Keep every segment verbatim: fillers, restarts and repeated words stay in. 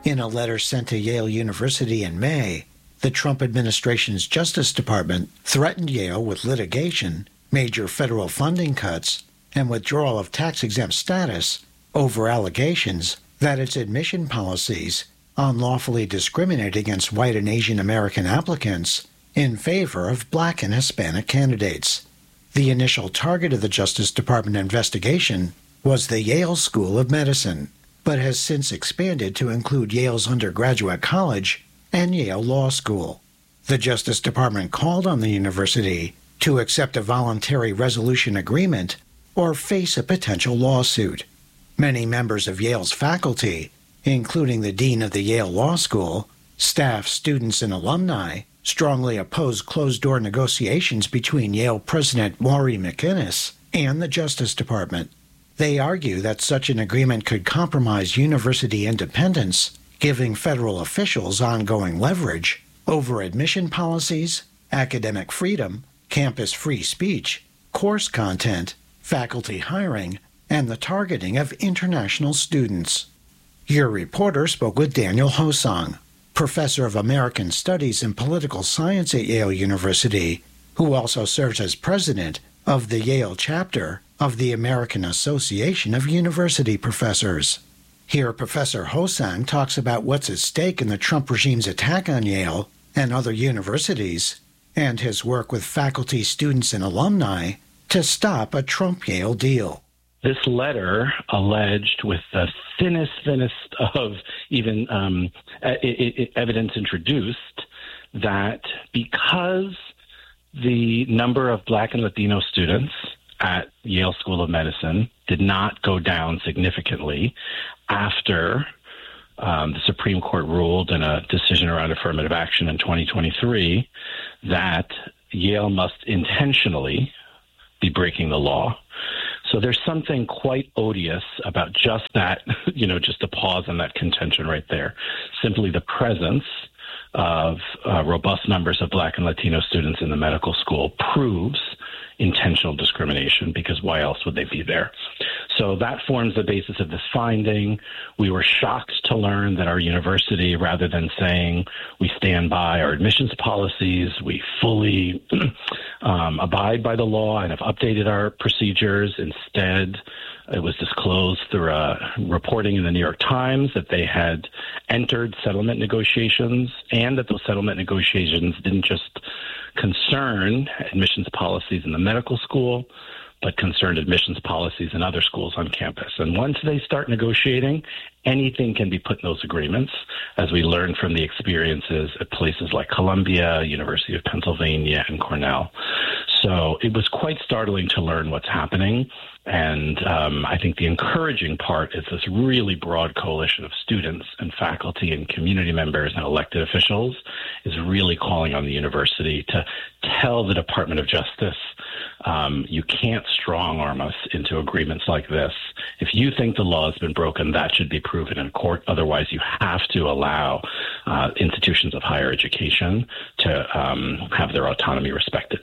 In a letter sent to Yale University in May, the Trump administration's Justice Department threatened Yale with litigation, major federal funding cuts, and withdrawal of tax-exempt status over allegations that its admission policies unlawfully discriminate against white and Asian American applicants in favor of black and Hispanic candidates. The initial target of the Justice Department investigation was the Yale School of Medicine, but has since expanded to include Yale's undergraduate college and Yale Law School. The Justice Department called on the university to accept a voluntary resolution agreement or face a potential lawsuit. Many members of Yale's faculty, including the dean of the Yale Law School, staff, students, and alumni, strongly oppose closed-door negotiations between Yale President Maury McInnes and the Justice Department. They argue that such an agreement could compromise university independence, giving federal officials ongoing leverage over admission policies, academic freedom, campus free speech, course content, faculty hiring, and the targeting of international students. Your reporter spoke with Daniel Hosang, professor of American Studies and Political Science at Yale University, who also serves as president of the Yale chapter of the American Association of University Professors. Here, Professor Hosang talks about what's at stake in the Trump regime's attack on Yale and other universities, and his work with faculty, students, and alumni to stop a Trump-Yale deal. This letter alleged, with the thinnest, thinnest of even um, evidence introduced, that because the number of Black and Latino students at Yale School of Medicine did not go down significantly after um, the Supreme Court ruled in a decision around affirmative action in twenty twenty-three that Yale must intentionally be breaking the law. So there's something quite odious about just that, you know, just a pause on that contention right there. Simply the presence of uh, robust numbers of Black and Latino students in the medical school proves intentional discrimination, because why else would they be there? So that forms the basis of this finding. We were shocked to learn that our university, rather than saying we stand by our admissions policies, we fully um, abide by the law and have updated our procedures. Instead, it was disclosed through a reporting in the New York Times that they had entered settlement negotiations, and that those settlement negotiations didn't just concern admissions policies in the medical school, but concerned admissions policies in other schools on campus. And once they start negotiating, anything can be put in those agreements, as we learned from the experiences at places like Columbia, University of Pennsylvania, and Cornell. So it was quite startling to learn what's happening. And um, I think the encouraging part is this really broad coalition of students and faculty and community members and elected officials is really calling on the university to tell the Department of Justice, um, you can't strong-arm us into agreements like this. If you think the law has been broken, that should be proven in court. Otherwise, you have to allow uh, institutions of higher education to um, have their autonomy respected.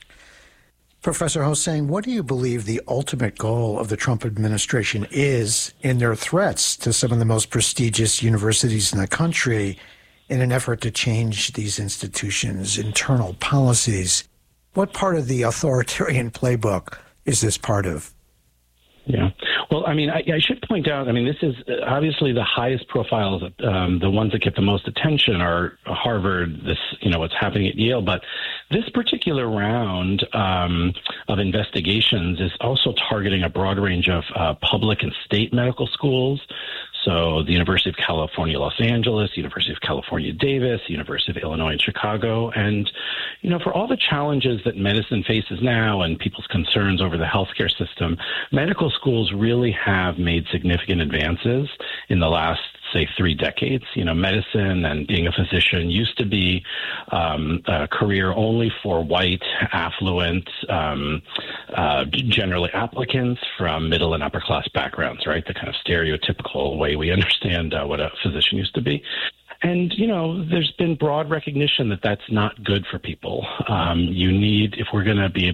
Professor Hosang, what do you believe the ultimate goal of the Trump administration is in their threats to some of the most prestigious universities in the country in an effort to change these institutions' internal policies? What part of the authoritarian playbook is this part of? Yeah. Well, I mean, I, I should point out, I mean, this is obviously the highest profiles, um, the ones that get the most attention are Harvard, this, you know, what's happening at Yale. But this particular round um, of investigations is also targeting a broad range of uh, public and state medical schools. So the University of California, Los Angeles, University of California, Davis, University of Illinois in Chicago. And, you know, for all the challenges that medicine faces now and people's concerns over the healthcare system, medical schools really have made significant advances in the last, say, three decades. You know, medicine and being a physician used to be um, a career only for white, affluent, um, uh, generally applicants from middle and upper class backgrounds, right? The kind of stereotypical way we understand uh, what a physician used to be. And, you know, there's been broad recognition that that's not good for people. Um, you need, if we're going to be able to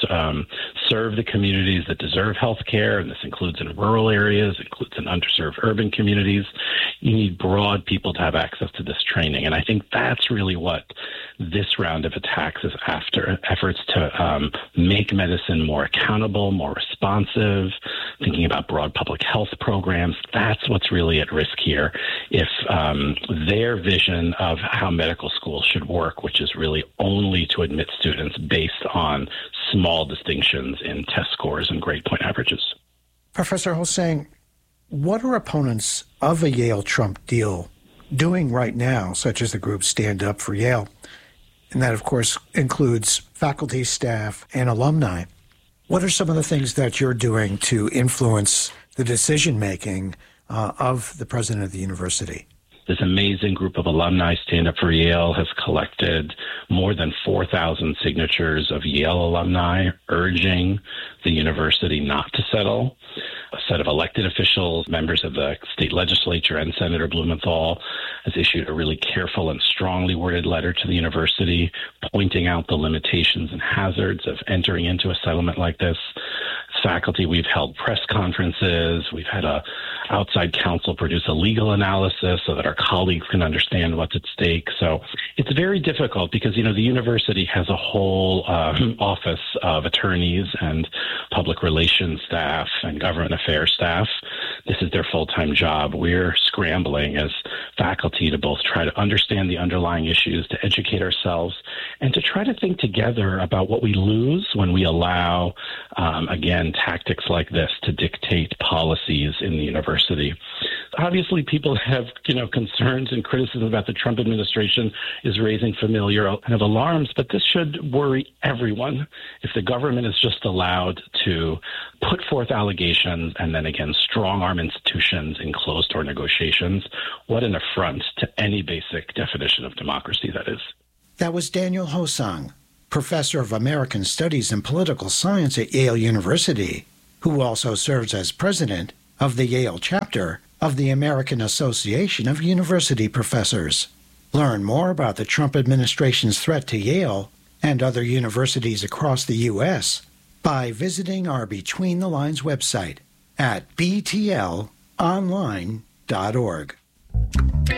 um, serve the communities that deserve health care, and this includes in rural areas, includes in underserved urban communities. You need broad people to have access to this training. And I think that's really what this round of attacks is after, efforts to um, make medicine more accountable, more responsive, thinking about broad public health programs. That's what's really at risk here. If um, their vision of how medical school should work, which is really only to admit students based on small distinctions in test scores and grade point averages. Professor Hossein, what are opponents of a Yale-Trump deal doing right now, such as the group Stand Up for Yale? And that, of course, includes faculty, staff, and alumni. What are some of the things that you're doing to influence the decision-making uh, of the president of the university? This amazing group of alumni, Stand Up for Yale, has collected more than four thousand signatures of Yale alumni urging the university not to settle. A set of elected officials, members of the state legislature, and Senator Blumenthal has issued a really careful and strongly worded letter to the university pointing out the limitations and hazards of entering into a settlement like this. As faculty, we've held press conferences. We've had a outside counsel produce a legal analysis so that our colleagues can understand what's at stake. So it's very difficult because, you know, the university has a whole um, office of attorneys and public relations staff and government affairs staff. This is their full-time job. We're scrambling as faculty to both try to understand the underlying issues, to educate ourselves, and to try to think together about what we lose when we allow, um, again, tactics like this to dictate policies in the university. Obviously, people have, you know, concerns and criticism about the Trump administration is raising familiar kind of alarms, but this should worry everyone if the government is just allowed to put forth allegations and then, again, strong-arm institutions in closed-door negotiations. What an affront to any basic definition of democracy that is. That was Daniel Hosang, professor of American Studies and Political Science at Yale University, who also serves as president of the Yale chapter of the American Association of University Professors. Learn more about the Trump administration's threat to Yale and other universities across the U S by visiting our Between the Lines website at b t l online dot org.